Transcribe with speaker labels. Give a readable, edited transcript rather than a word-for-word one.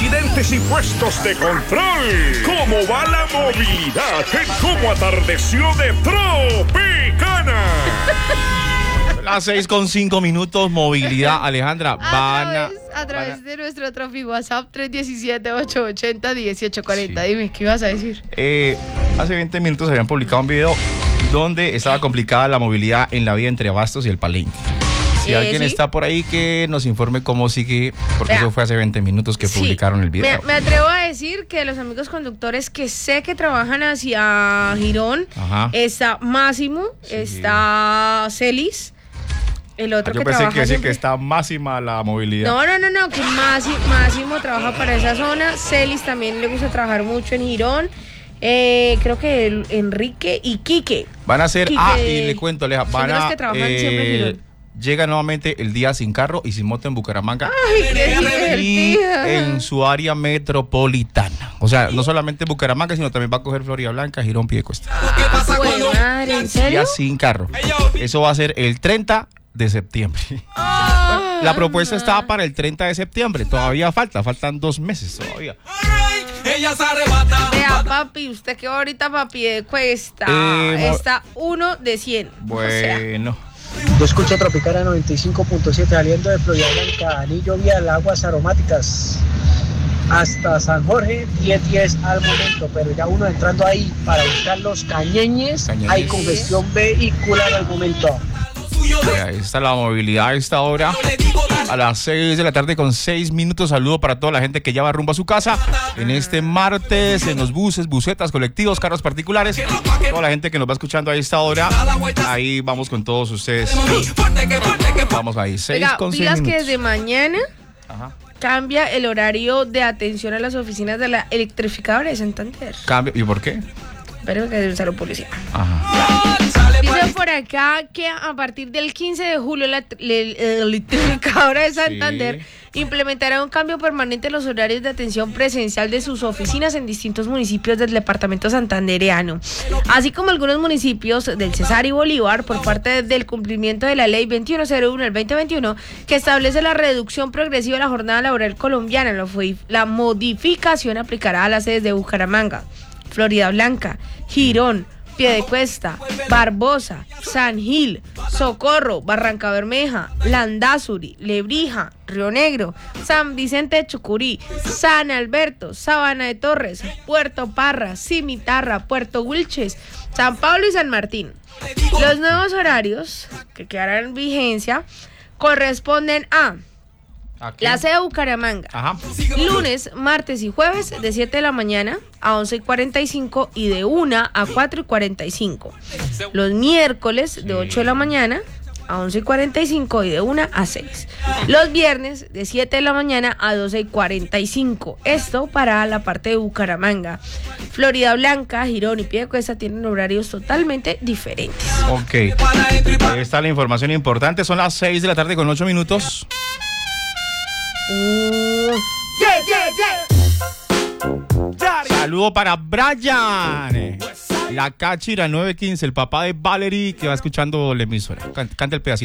Speaker 1: accidentes y puestos de control. ¿Cómo va la movilidad? ¿Cómo atardeció de Tropicana?
Speaker 2: Las 6:05, movilidad. Alejandra,
Speaker 3: a través de nuestro Tropi WhatsApp 317-880-1840. Sí. Dime, ¿qué ibas a decir?
Speaker 2: Hace 20 minutos habían publicado un video donde estaba complicada la movilidad en la vía entre Abastos y el Palenque. Si alguien está por ahí, que nos informe cómo sigue, porque eso fue hace 20 minutos que publicaron el video.
Speaker 3: Me atrevo a decir que los amigos conductores que sé que trabajan hacia Girón, está Máximo, está Celis. El otro
Speaker 2: yo pensé que decir que está máxima la movilidad.
Speaker 3: No, que Máximo trabaja para esa zona. Celis también le gusta trabajar mucho en Girón. Creo que Enrique y Quique.
Speaker 2: Van a ser, y le cuento, Aleja, van a...
Speaker 3: que trabajan siempre en Girón.
Speaker 2: Llega nuevamente el día sin carro y sin moto en Bucaramanga.
Speaker 3: ¡Ay, qué divertido!
Speaker 2: Y en su área metropolitana. O sea, no solamente Bucaramanga, sino también va a coger Florida Blanca, Girón, Piedecuesta.
Speaker 3: Madre, ¿en serio?
Speaker 2: Día sin carro. Eso va a ser el 30 de septiembre. La propuesta estaba para el 30 de septiembre. Todavía faltan 2 meses todavía.
Speaker 3: Vea, papi, usted que va ahorita para Piedecuesta. Está 1 de 100.
Speaker 2: Bueno.
Speaker 4: Yo escucho Tropicana 95.7 saliendo de Florida Blanca, Anillo Vial, Aguas Aromáticas, hasta San Jorge, 10:10 al momento, pero ya uno entrando ahí para buscar los cañeñes. Hay congestión vehicular al momento.
Speaker 2: Ahí está la movilidad a esta hora, a las 6 de la tarde con 6 minutos. Saludo para toda la gente que ya va rumbo a su casa en este martes, en los buses, busetas, colectivos, carros particulares. Toda la gente que nos va escuchando a esta hora, ahí vamos con todos ustedes. Vamos ahí, 6 con 6 minutos.
Speaker 3: Que desde mañana cambia el horario de atención a las oficinas de la electrificadora de Santander.
Speaker 2: ¿Cambia? ¿Y por qué?
Speaker 3: Espero que debe ser policía. Dicen por acá que a partir del 15 de julio la electrificadora de Santander implementará un cambio permanente en los horarios de atención presencial de sus oficinas en distintos municipios del departamento santandereano, así como algunos municipios del Cesar y Bolívar, por parte del cumplimiento de la ley 2101 del 2021, que establece la reducción progresiva de la jornada laboral colombiana. La modificación aplicará a las sedes de Bucaramanga, Florida Blanca, Girón, Piedecuesta, Barbosa, San Gil, Socorro, Barranca Bermeja, Landazuri, Lebrija, Río Negro, San Vicente de Chucurí, San Alberto, Sabana de Torres, Puerto Parra, Cimitarra, Puerto Wilches, San Pablo y San Martín. Los nuevos horarios que quedarán en vigencia corresponden a la sede de Bucaramanga, lunes, martes y jueves de 7 de la mañana a 11:45 y de 1 a 4:45. Los miércoles de 8 de la mañana a 11:45 y de 1 a 6. Los viernes de 7 de la mañana a 12:45. Esto para la parte de Bucaramanga. Florida Blanca, Girón y Piedecuesta tienen horarios totalmente diferentes.
Speaker 2: Ok. Ahí está la información importante. Son las 6 de la tarde con 8 minutos. Saludo para Brian, la Cáchira 915, el papá de Valerie, que va escuchando la emisora. Canta el pedacito.